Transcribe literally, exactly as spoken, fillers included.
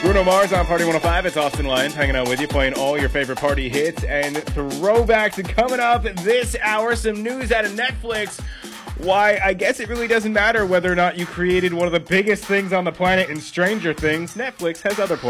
Bruno Mars on Party one oh five. It's Austin Lyons hanging out with you, playing all your favorite party hits and throwbacks. And coming up this hour, some news out of Netflix. Why, I guess it really doesn't matter whether or not you created one of the biggest things on the planet in Stranger Things. Netflix has other plans.